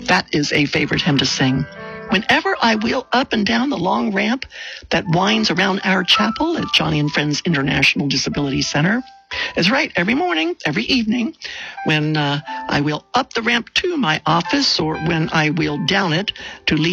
That is a favorite hymn to sing. Whenever I wheel up and down the long ramp that winds around our chapel at Johnny and Friends International Disability Center. That's right, every morning, every evening, when I wheel up the ramp to my office or when I wheel down it to leave